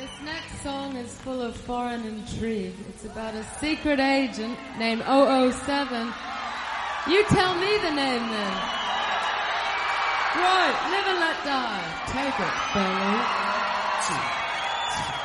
This next song is full of foreign intrigue. It's about a secret agent named 007. You tell me the name then. Right, Live and Let Die. Take it, Benny.